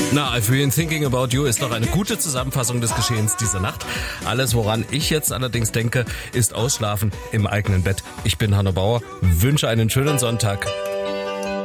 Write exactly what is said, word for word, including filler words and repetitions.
Na, I've been thinking about you ist doch eine gute Zusammenfassung des Geschehens dieser Nacht. Alles, woran ich jetzt allerdings denke, ist Ausschlafen im eigenen Bett. Ich bin Hanno Bauer, wünsche einen schönen Sonntag.